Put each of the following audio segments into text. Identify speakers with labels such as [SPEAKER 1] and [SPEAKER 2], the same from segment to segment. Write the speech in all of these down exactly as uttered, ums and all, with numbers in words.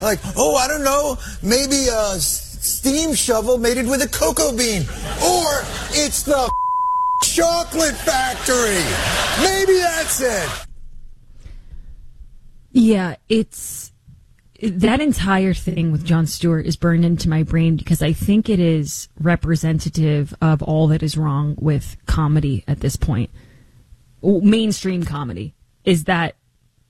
[SPEAKER 1] Like, oh, I don't know, maybe a steam shovel mated with a cocoa bean. Or it's the chocolate factory. Maybe that's it.
[SPEAKER 2] Yeah, it's... That entire thing with Jon Stewart is burned into my brain because I think it is representative of all that is wrong with comedy at this point. Mainstream comedy is that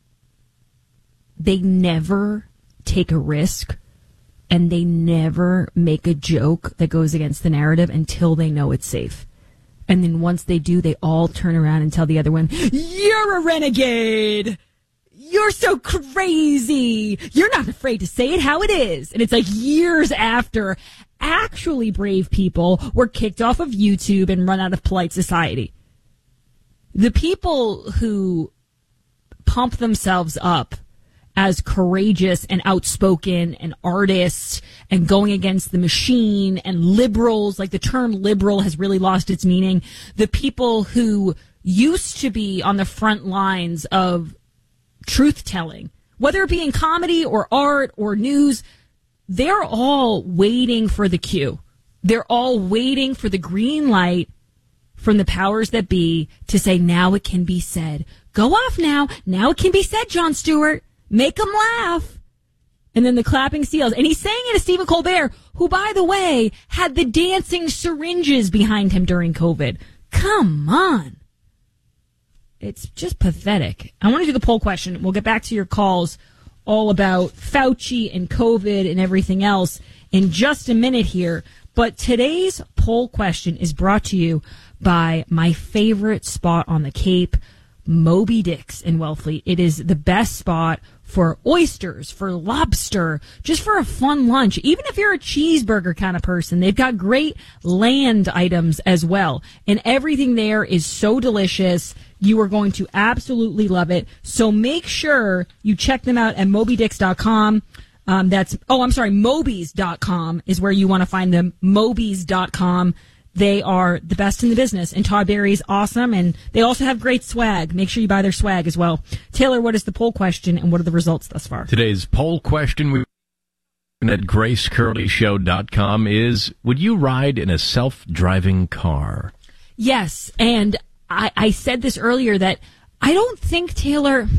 [SPEAKER 2] they never take a risk and they never make a joke that goes against the narrative until they know it's safe. And then once they do, they all turn around and tell the other one, "You're a renegade! You're so crazy. You're not afraid to say it how it is." And it's like years after actually brave people were kicked off of YouTube and run out of polite society. The people who pump themselves up as courageous and outspoken and artists and going against the machine and liberals, like the term liberal has really lost its meaning. The people who used to be on the front lines of truth-telling, whether it be in comedy or art or news, they're all waiting for the cue. They're all waiting for the green light from the powers that be to say, now it can be said. Go off now. Now it can be said, Jon Stewart. Make them laugh. And then the clapping seals. And he's saying it to Stephen Colbert, who, by the way, had the dancing syringes behind him during COVID. Come on. It's just pathetic. I want to do the poll question. We'll get back to your calls all about Fauci and COVID and everything else in just a minute here. But today's poll question is brought to you by my favorite spot on the Cape, Moby Dick's in Wellfleet. It is the best spot for oysters, for lobster, just for a fun lunch. Even if you're a cheeseburger kind of person, they've got great land items as well. And everything there is so delicious. You are going to absolutely love it. So make sure you check them out at moby dicks dot com. Um, that's, oh, I'm sorry, mobies dot com is where you want to find them. mobies dot com. They are the best in the business, and Todd Barry's awesome, and they also have great swag. Make sure you buy their swag as well. Taylor, what is the poll question, and what are the results thus far?
[SPEAKER 3] Today's poll question we at grace curley show dot com is, would you ride in a self-driving car?
[SPEAKER 2] Yes, and I, I said this earlier that I don't think, Taylor,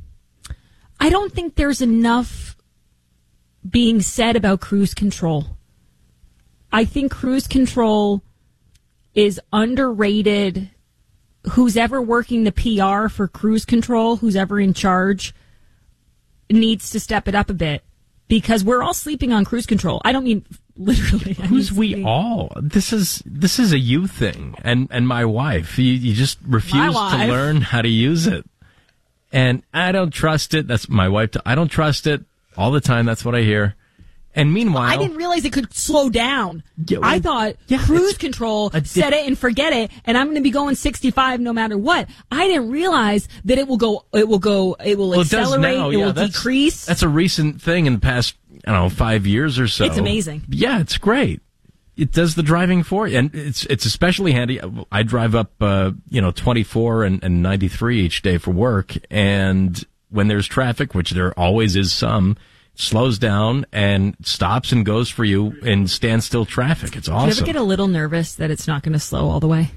[SPEAKER 2] I don't think there's enough being said about cruise control. I think cruise control is underrated. Who's ever working the P R for cruise control, who's ever in charge, needs to step it up a bit, because we're all sleeping on cruise control. I don't mean literally. I
[SPEAKER 3] Who's
[SPEAKER 2] mean
[SPEAKER 3] we all? This is this is a you thing, and and my wife. You, you just refuse to learn how to use it, and I don't trust it. That's my wife. I don't trust it all the time. That's what I hear. And meanwhile,
[SPEAKER 2] I didn't realize it could slow down. Yeah, well, I thought
[SPEAKER 3] yeah,
[SPEAKER 2] cruise control,
[SPEAKER 3] di-
[SPEAKER 2] set it and forget it, and I'm going to be going sixty-five no matter what. I didn't realize that it will go, it will go, it will
[SPEAKER 3] well,
[SPEAKER 2] accelerate,
[SPEAKER 3] it, now,
[SPEAKER 2] it
[SPEAKER 3] yeah,
[SPEAKER 2] will
[SPEAKER 3] that's,
[SPEAKER 2] decrease.
[SPEAKER 3] That's a recent thing in the past, I don't know, five years or so.
[SPEAKER 2] It's amazing.
[SPEAKER 3] Yeah, it's great. It does the driving for you, and it's it's especially handy. I drive up, uh, you know, twenty-four and, and ninety-three each day for work, and when there's traffic, which there always is some, slows down and stops and goes for you in standstill traffic. It's awesome.
[SPEAKER 2] Do you ever get a little nervous that it's not going to slow all the way?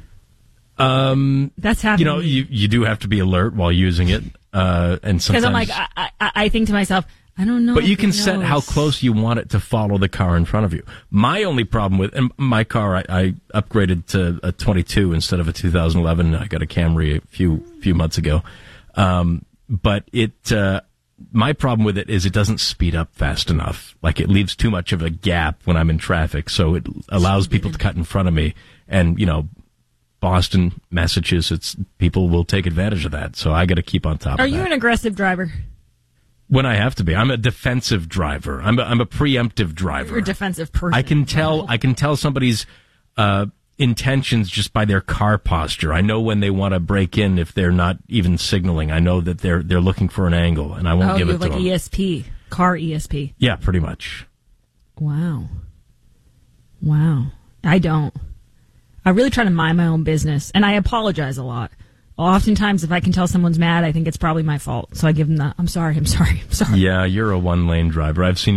[SPEAKER 3] Um,
[SPEAKER 2] That's happening.
[SPEAKER 3] You know, you, you do have to be alert while using it. Uh, and sometimes.
[SPEAKER 2] Because I'm like, I, I, I think to myself, I don't know.
[SPEAKER 3] But you can set how close you want it to follow the car in front of you. My only problem with and my car, I, I upgraded to a twenty-two instead of a two thousand eleven. I got a Camry a few few months ago. Um, but it, uh, my problem with it is it doesn't speed up fast enough. Like, it leaves too much of a gap when I'm in traffic, so it allows people to cut in front of me. And, you know, Boston, Massachusetts, people will take advantage of that. So I got to keep on top of that.
[SPEAKER 2] Are you an aggressive driver?
[SPEAKER 3] When I have to be. I'm a defensive driver. I'm a, I'm a preemptive driver.
[SPEAKER 2] You're a defensive person.
[SPEAKER 3] I can tell, I can tell somebody's, uh, intentions just by their car posture. I know when they want to break in if they're not even signaling. I know that they're they're looking for an angle, and I won't
[SPEAKER 2] oh,
[SPEAKER 3] give
[SPEAKER 2] you
[SPEAKER 3] it
[SPEAKER 2] have
[SPEAKER 3] to
[SPEAKER 2] like
[SPEAKER 3] them.
[SPEAKER 2] E S P, car E S P.
[SPEAKER 3] Yeah, pretty much.
[SPEAKER 2] Wow. Wow. I don't. I really try to mind my own business, and I apologize a lot. Oftentimes, if I can tell someone's mad, I think it's probably my fault. So I give them the, I'm sorry, I'm sorry, I'm sorry.
[SPEAKER 3] Yeah, you're a one-lane driver. I've seen